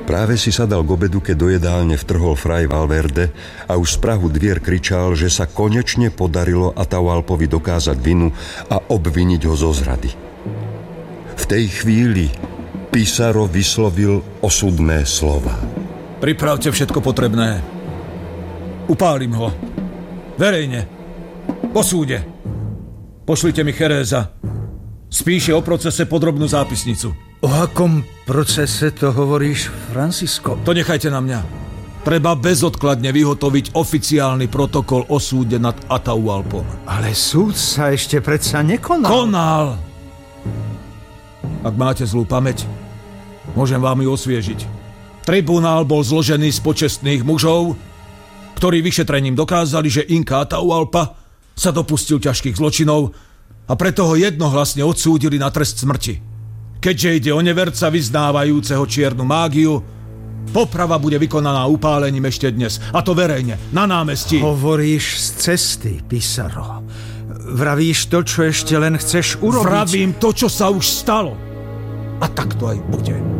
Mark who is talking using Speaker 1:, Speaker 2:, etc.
Speaker 1: Práve si sadal k obedu, keď do jedálne vtrhol Fray Valverde a už z prahu dvier kričal, že sa konečne podarilo Atahualpovi dokázať vinu a obviniť ho zo zrady. V tej chvíli Pizarro vyslovil osudné slova.
Speaker 2: Pripravte všetko potrebné. Upálim ho. Verejne. Po súde. Pošlite mi Jereza. Spíše o procese podrobnú zápisnicu.
Speaker 3: O akom procese to hovoríš, Francisco?
Speaker 2: To nechajte na mňa. Treba bezodkladne vyhotoviť oficiálny protokol o súde nad Atahualpom.
Speaker 3: Ale súd sa ešte predsa nekonal.
Speaker 2: Konal! Ak máte zlú pamäť, môžem vám ju osviežiť. Tribunál bol zložený z počestných mužov, ktorí vyšetrením dokázali, že Inka Atahualpa sa dopustil ťažkých zločinov a preto ho jednohlasne odsúdili na trest smrti. Keďže ide o neverca vyznávajúceho čiernu mágiu, poprava bude vykonaná upálením ešte dnes, a to verejne, na námestí.
Speaker 3: Hovoríš z cesty, Pizarro. Vravíš to, čo ešte len chceš urobiť.
Speaker 2: Vravím to, čo sa už stalo. A tak to aj bude.